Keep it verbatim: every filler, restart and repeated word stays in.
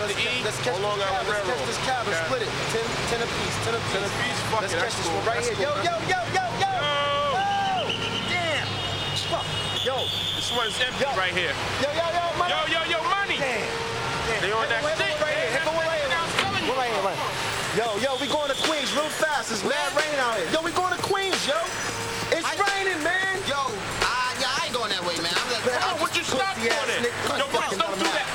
take the E let's catch or Long Island Let's Railroad? catch this cab and Okay. split it. Ten, ten apiece, ten apiece. Ten apiece? Fuck Let's it, catch that's this cool. one right That's here. cool. Yo, yo, yo, yo, yo! Yo! Oh! Damn! Fuck. Yo. This one's empty Yo. right here. Yo, yo, yo, money! Yo, yo, yo, money! Damn. Damn. They on that Hit the one stick, right here. man. Hit the one right here. That's what I'm telling you. One right here, right here. Yo, yo, we going to Queens real fast. It's mad